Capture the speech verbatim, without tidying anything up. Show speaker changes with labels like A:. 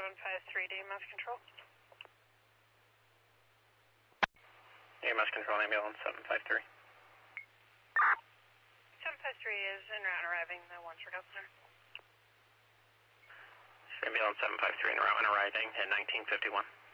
A: seven five three to E M S control.
B: E M S control, ambulance seven five three.
A: seven five three is en route and arriving, the one for Governor.
B: Ambulance seven five three en route and arriving at nineteen fifty-one.